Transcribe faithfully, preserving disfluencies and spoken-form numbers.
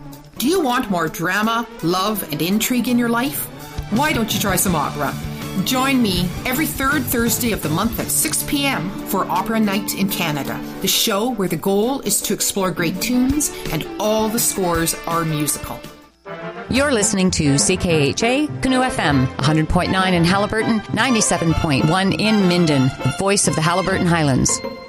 Do you want more drama, love, and intrigue in your life? Why don't you try some opera? Join me every third Thursday of the month at six p.m. for Opera Night in Canada, the show where the goal is to explore great tunes and all the scores are musical. You're listening to C K H A, Canoe F M, one hundred point nine in Haliburton, ninety-seven point one in Minden, the voice of the Haliburton Highlands.